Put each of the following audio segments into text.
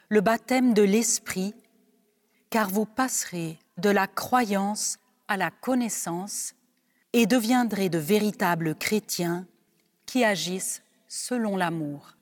le baptême de l'Esprit, car vous passerez de la croyance à la connaissance et deviendrez de véritables chrétiens qui agissent selon l'amour.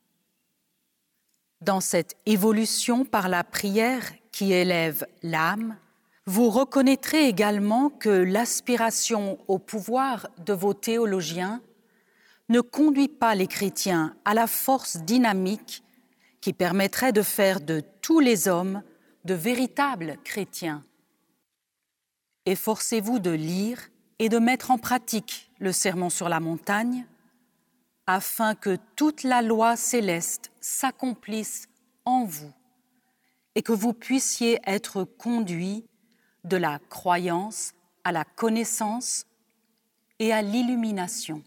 Dans cette évolution par la prière qui élève l'âme, vous reconnaîtrez également que l'aspiration au pouvoir de vos théologiens ne conduit pas les chrétiens à la force dynamique qui permettrait de faire de tous les hommes de véritables chrétiens. Efforcez-vous de lire et de mettre en pratique le Sermon sur la montagne, afin que toute la loi céleste s'accomplisse en vous et que vous puissiez être conduits de la croyance à la connaissance et à l'illumination.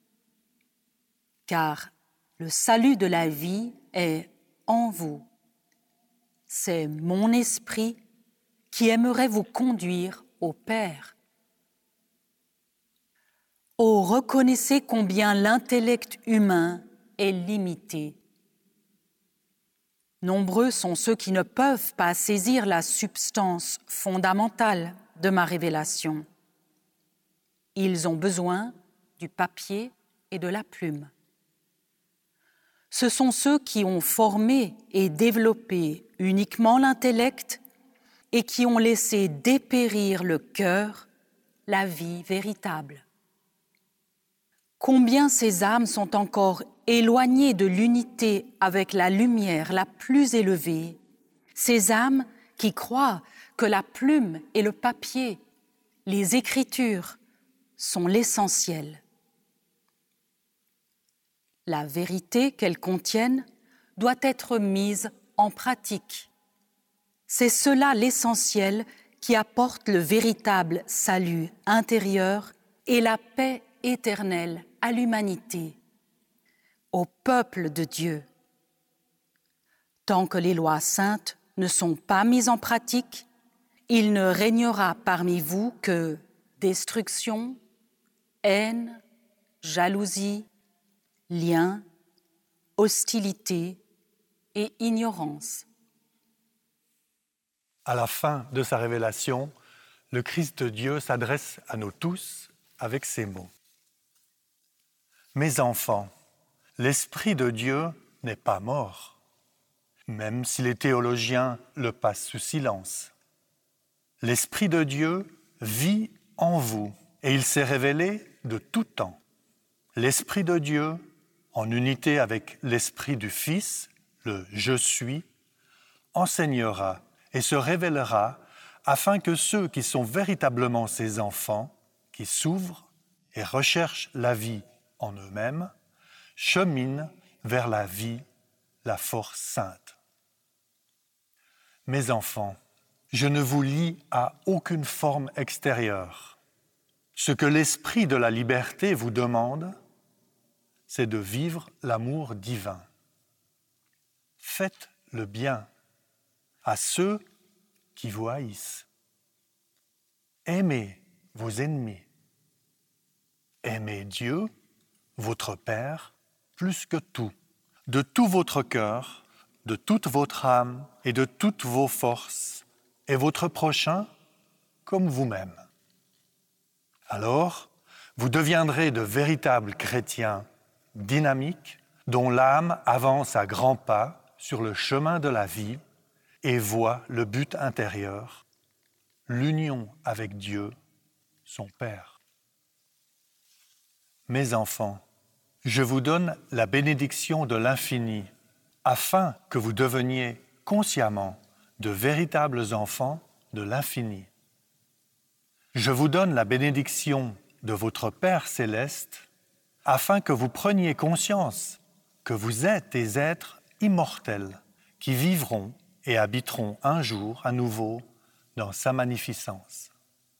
Car le salut de la vie est en vous. C'est mon esprit qui aimerait vous conduire au Père. Oh, reconnaissez combien l'intellect humain est limité. Nombreux sont ceux qui ne peuvent pas saisir la substance fondamentale de ma révélation. Ils ont besoin du papier et de la plume. Ce sont ceux qui ont formé et développé uniquement l'intellect et qui ont laissé dépérir le cœur, la vie véritable. Combien ces âmes sont encore éloignées de l'unité avec la lumière la plus élevée, ces âmes qui croient que la plume et le papier, les Écritures, sont l'essentiel. La vérité qu'elles contiennent doit être mise en pratique. C'est cela l'essentiel qui apporte le véritable salut intérieur et la paix éternelle à l'humanité, au peuple de Dieu. Tant que les lois saintes ne sont pas mises en pratique, il ne régnera parmi vous que destruction, haine, jalousie, lien, hostilité et ignorance. À la fin de sa révélation, le Christ de Dieu s'adresse à nous tous avec ces mots. Mes enfants, l'Esprit de Dieu n'est pas mort, même si les théologiens le passent sous silence. L'Esprit de Dieu vit en vous et il s'est révélé de tout temps. L'Esprit de Dieu, en unité avec l'Esprit du Fils, le « Je suis », enseignera et se révélera afin que ceux qui sont véritablement ses enfants, qui s'ouvrent et recherchent la vie en eux-mêmes, cheminent vers la vie, la force sainte. Mes enfants, je ne vous lie à aucune forme extérieure. Ce que l'Esprit de la liberté vous demande, c'est de vivre l'amour divin. Faites le bien à ceux qui vous haïssent. Aimez vos ennemis. Aimez Dieu, votre Père, plus que tout, de tout votre cœur, de toute votre âme et de toutes vos forces, et votre prochain comme vous-même. Alors, vous deviendrez de véritables chrétiens dynamiques, dont l'âme avance à grands pas sur le chemin de la vie et voit le but intérieur, l'union avec Dieu, son Père. Mes enfants, je vous donne la bénédiction de l'infini, afin que vous deveniez consciemment de véritables enfants de l'infini. Je vous donne la bénédiction de votre Père céleste, afin que vous preniez conscience que vous êtes des êtres immortels qui vivront et habiteront un jour à nouveau dans sa magnificence.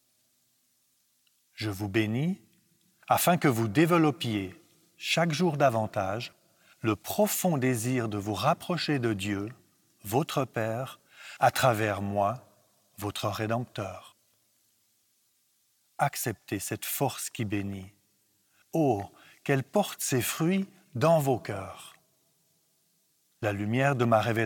Je vous bénis afin que vous développiez chaque jour davantage le profond désir de vous rapprocher de Dieu, votre Père, à travers moi, votre Rédempteur. Acceptez cette force qui bénit. Oh, qu'elle porte ses fruits dans vos cœurs. La lumière de ma révélation